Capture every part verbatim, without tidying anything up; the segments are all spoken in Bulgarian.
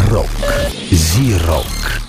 Рок. Зи-рок.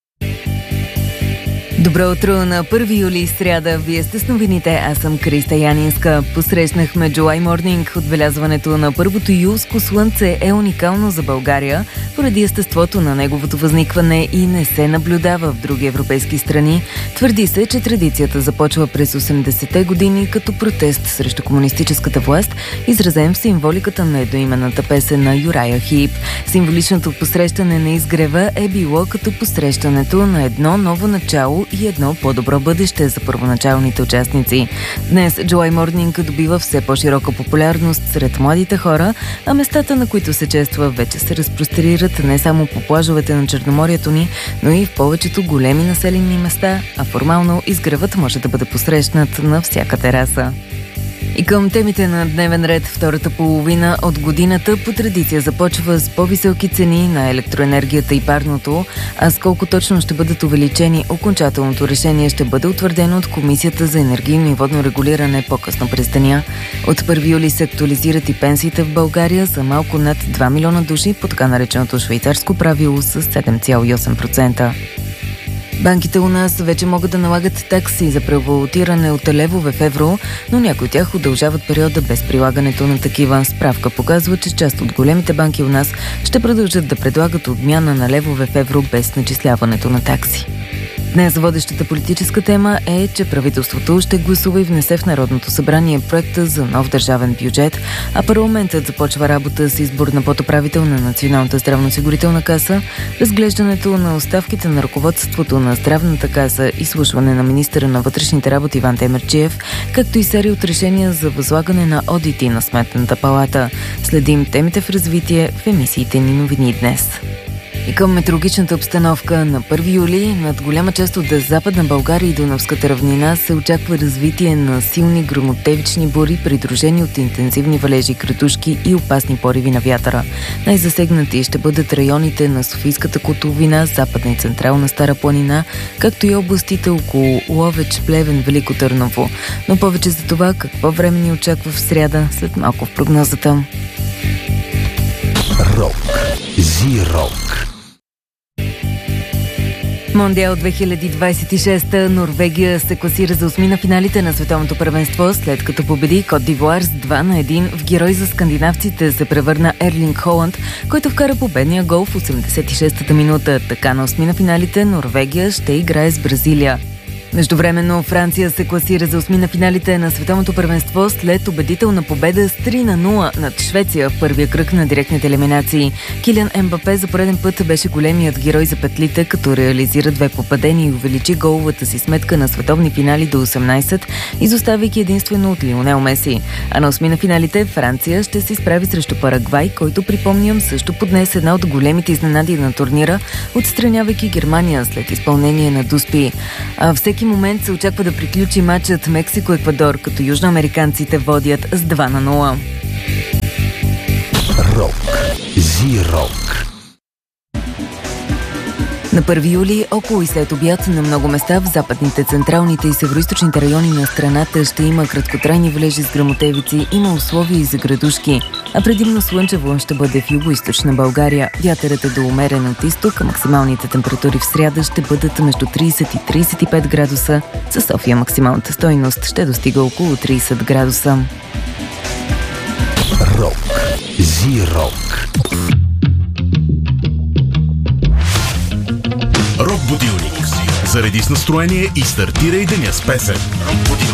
Добро утро на първи юли, сряда. Вие сте с новините, аз съм Криста Янинска. Посрещнахме July Morning. Отбелязването на първото юлско слънце е уникално за България, поради естеството на неговото възникване и не се наблюдава в други европейски страни. Твърди се, че традицията започва през осемдесетте години като протест срещу комунистическата власт, изразен в символиката на едноименната песен на Юрая Хип. Символичното посрещане на изгрева е било като посрещането на едно ново начало и едно по-добро бъдеще за първоначалните участници. Днес July Morning добива все по-широка популярност сред младите хора, а местата, на които се чества, вече се разпростират не само по плажовете на Черноморието ни, но и в повечето големи населени места, а формално изгревът може да бъде посрещнат на всяка тераса. И към темите на дневен ред, втората половина от годината по традиция започва с по-високи цени на електроенергията и парното, а с колко точно ще бъдат увеличени, окончателното решение ще бъде утвърдено от Комисията за енергийно и водно регулиране по-късно през деня. От първи юли се актуализират и пенсиите в България за малко над два милиона души по така нареченото швейцарско правило с седем цяло и осем процента. Банките у нас вече могат да налагат такси за превалутиране от левове в евро, но някои от тях удължават периода без прилагането на такива. Справка показва, че част от големите банки у нас ще продължат да предлагат отмяна на левове в евро без начисляването на такси. Днес водещата политическа тема е, че правителството ще гласува и внесе в Народното събрание проекта за нов държавен бюджет, а парламентът започва работа с избор на подуправител на Националната здравноосигурителна каса, разглеждането на оставките на ръководството на Здравната каса, изслушване на министъра на вътрешните работи Иван Темерджиев, както и серия от решения за възлагане на одити на Сметната палата. Следим темите в развитие в емисиите ни новини днес. И към метеорологичната обстановка на първи юли над голяма част от Западна България и Дунавската равнина се очаква развитие на силни гръмотевични бури, придружени от интензивни валежи, градушки и опасни пориви на вятъра. Най-засегнати ще бъдат районите на Софийската котловина, Западна и Централна Стара планина, както и областите около Ловеч, Плевен, Велико Търново. Но повече за това какво време ни очаква в сряда, след малко в прогнозата. Рок. Зи-рок. Мондиал две хиляди двадесет и шеста. Норвегия се класира за осми на финалите на световното първенство, след като победи Кот д'Ивуар с два на едно. В герой за скандинавците се превърна Ерлинг Холанд, който вкара победния гол в осемдесет и шестата минута. Така на осми на финалите Норвегия ще играе с Бразилия. Междувременно Франция се класира за осми на финалите на световното първенство след убедителна победа с три на нула над Швеция в първия кръг на директните елиминации. Килиан Ембапе за пореден път беше големият герой за петлите, като реализира две попадения и увеличи головата си сметка на световни финали до осемнадесет, изоставяйки единствено от Лионел Меси. А на осми на финалите Франция ще се изправи срещу Парагвай, който, припомням, също поднесе една от големите изненади на турнира, отстранявайки Германия след изпълнение на Дуспи. А всеки момент се очаква да приключи матчът Мексико-Еквадор, като южноамериканците водят с два на нула. Рок. Зи-рок. На първи юли, около и след обяд, на много места в западните, централните и североизточните райони на страната ще има краткотрайни валежи с гръмотевици, има условия и за градушки, а предимно слънчево ще бъде в югоизточна България. Вятърът е до умерен от изток, а максималните температури в сряда ще бъдат между тридесет и тридесет и пет градуса. За София максималната стойност ще достига около тридесет градуса. Рок. Зи-рок. Рок будилник. Зареди с настроение и стартирай деня с песен.